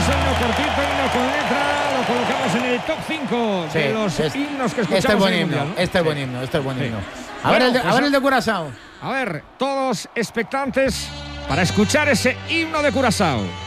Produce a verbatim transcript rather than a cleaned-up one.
Hermoso himno, cortito, himno con letra. Lo colocamos en el top cinco Sí, de los es, himnos que este escuchamos es buen en el himno, Mundial, ¿no? este es Sí. buen himno, este es buen Sí. himno. A ver, Bueno, el de, pues a ver a- el de Curazao. A ver, todos expectantes para escuchar ese himno de Curazao.